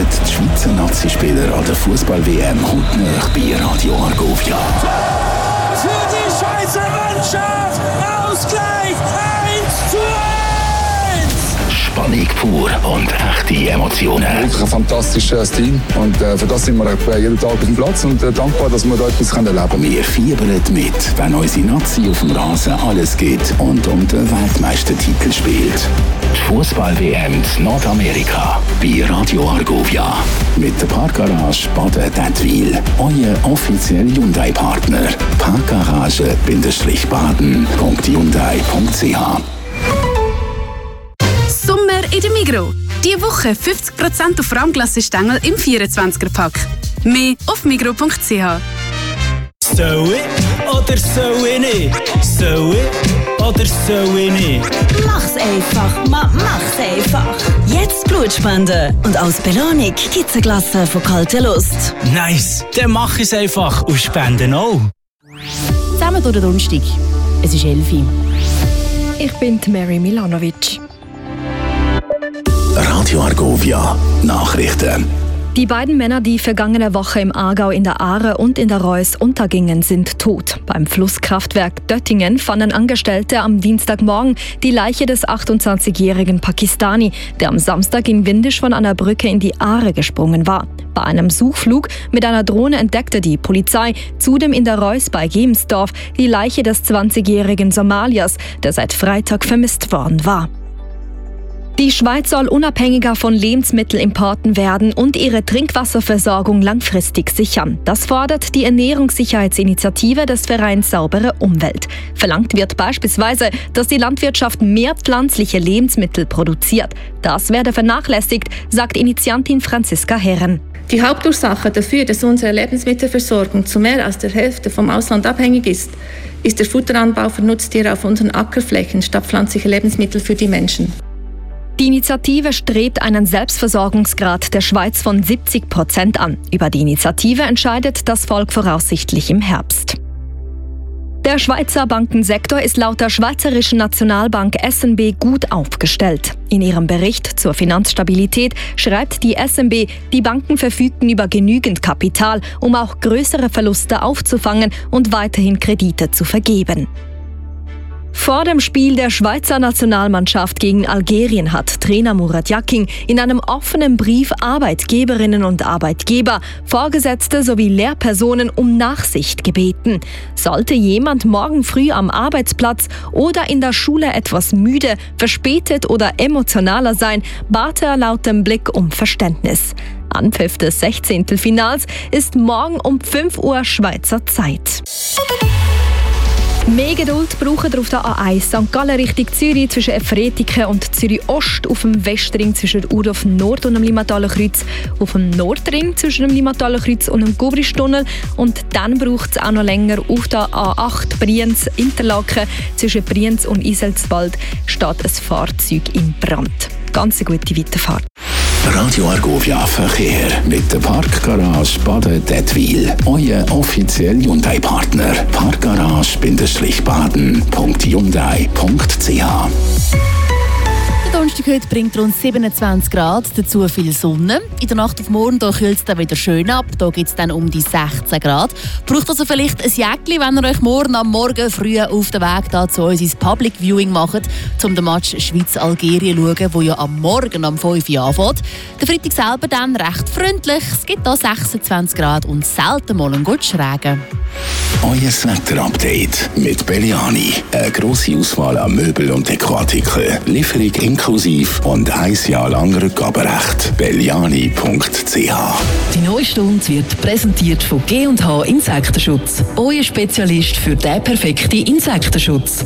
die Schweizer Nazispieler an der Fußball-WM hautnah bei Radio Argovia. Für die Schweizer Mannschaft Ausgleich 1:1. Spannung pur und echte Emotionen. Wirklich ein fantastisches Team und für das sind wir jeden Tag auf dem Platz und dankbar, dass wir da etwas erleben können. Wir fiebern mit, wenn unsere Nazi auf dem Rasen alles gibt und um den Weltmeistertitel spielt. Die Fußball-WM in Nordamerika bei Radio Argovia. Mit der Parkgarage Baden-Dettwil. Euer offizieller Hyundai-Partner. Parkgarage-baden.hyundai.ch. Sommer in der Migros. Diese Woche 50% auf Rahmglassestängel im 24er-Pack. Mehr auf migros.ch. Soll ich oder soll ich nicht? Soll ich oder soll ich nicht? Mach's einfach, mach's einfach. Jetzt Blutspenden. Und als Belohnung gibt's eine Glasse von kalter Lust. Nice, dann mach ich's einfach und spenden auch. Zusammen durch den Donnerstag. Es ist 11 Uhr. Ich bin Mary Milanovic. Radio Argovia. Nachrichten. Die beiden Männer, die vergangene Woche im Aargau in der Aare und in der Reuss untergingen, sind tot. Beim Flusskraftwerk Döttingen fanden Angestellte am Dienstagmorgen die Leiche des 28-jährigen Pakistani, der am Samstag in Windisch von einer Brücke in die Aare gesprungen war. Bei einem Suchflug mit einer Drohne entdeckte die Polizei zudem in der Reuss bei Gemsdorf die Leiche des 20-jährigen Somaliers, der seit Freitag vermisst worden war. Die Schweiz soll unabhängiger von Lebensmittelimporten werden und ihre Trinkwasserversorgung langfristig sichern. Das fordert die Ernährungssicherheitsinitiative des Vereins Saubere Umwelt. Verlangt wird beispielsweise, dass die Landwirtschaft mehr pflanzliche Lebensmittel produziert. Das werde vernachlässigt, sagt Initiantin Franziska Herren. Die Hauptursache dafür, dass unsere Lebensmittelversorgung zu mehr als der Hälfte vom Ausland abhängig ist der Futteranbau für Nutztiere auf unseren Ackerflächen statt pflanzliche Lebensmittel für die Menschen. Die Initiative strebt einen Selbstversorgungsgrad der Schweiz von 70% an. Über die Initiative entscheidet das Volk voraussichtlich im Herbst. Der Schweizer Bankensektor ist laut der Schweizerischen Nationalbank SNB gut aufgestellt. In ihrem Bericht zur Finanzstabilität schreibt die SNB, die Banken verfügten über genügend Kapital, um auch größere Verluste aufzufangen und weiterhin Kredite zu vergeben. Vor dem Spiel der Schweizer Nationalmannschaft gegen Algerien hat Trainer Murat Yakin in einem offenen Brief Arbeitgeberinnen und Arbeitgeber, Vorgesetzte sowie Lehrpersonen um Nachsicht gebeten. Sollte jemand morgen früh am Arbeitsplatz oder in der Schule etwas müde, verspätet oder emotionaler sein, bat er laut dem Blick um Verständnis. Anpfiff des 16. Finals ist morgen um 5 Uhr Schweizer Zeit. Mehr Geduld braucht ihr auf der A1 St. Gallen Richtung Zürich zwischen Efretiken und Zürich Ost, auf dem Westring zwischen Urdorf Nord und dem Limataler Kreuz, auf dem Nordring zwischen dem Limataler Kreuz und dem Gubristunnel und dann braucht es auch noch länger auf der A8 Brienz-Interlaken zwischen Brienz und Iselswald steht ein Fahrzeug in Brand. Ganz eine gute Weiterfahrt. Radio Argovia Verkehr mit der Parkgarage Baden-Dettwil. Euer offizieller Hyundai-Partner. Parkgarage-baden.hyundai.ch. Der Donnerstag heute bringt rund 27 Grad, dazu viel Sonne. In der Nacht auf morgen kühlt es dann wieder schön ab, da gibt es dann um die 16 Grad. Braucht also vielleicht ein Jäckchen, wenn ihr euch morgen am Morgen früh auf den Weg da zu uns ins Public Viewing macht, um den Match Schweiz-Algerien zu schauen, der ja am Morgen um 5 Uhr anfängt. Der Freitag selber dann recht freundlich, es gibt da 26 Grad und selten mal einen guten Regen. Euer Wetter-Update mit Belliani. Eine grosse Auswahl an Möbel und Dekoartikeln. Lieferung inklusiv und 1 Jahr lang Rückgaberecht. Belliani.ch. Die neue Stunde wird präsentiert von G&H Insektenschutz. Euer Spezialist für den perfekten Insektenschutz.